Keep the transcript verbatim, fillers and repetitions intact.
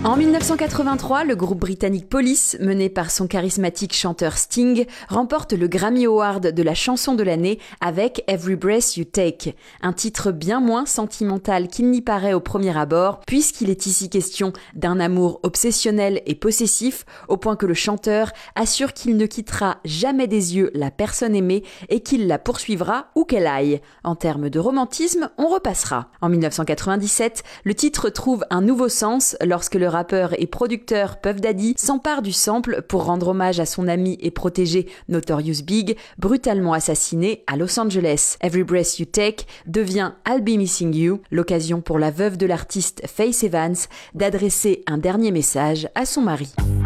En dix-neuf cent quatre-vingt-trois, le groupe britannique Police, mené par son charismatique chanteur Sting, remporte le Grammy Award de la chanson de l'année avec Every Breath You Take, un titre bien moins sentimental qu'il n'y paraît au premier abord, puisqu'il est ici question d'un amour obsessionnel et possessif, au point que le chanteur assure qu'il ne quittera jamais des yeux la personne aimée et qu'il la poursuivra où qu'elle aille. En termes de romantisme, on repassera. En dix-neuf cent quatre-vingt-dix-sept, le titre trouve un nouveau sens lorsque le rappeur et producteur Puff Daddy s'empare du sample pour rendre hommage à son ami et protégé Notorious Big, brutalement assassiné à Los Angeles. Every Breath You Take devient I'll Be Missing You, l'occasion pour la veuve de l'artiste Faith Evans d'adresser un dernier message à son mari.